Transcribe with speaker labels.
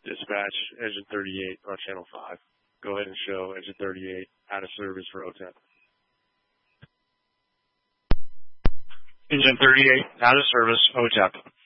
Speaker 1: Dispatch engine 38 on channel 5. Go ahead and show engine 38 out of service for OTEP.
Speaker 2: Engine 38 out of service, OTEP.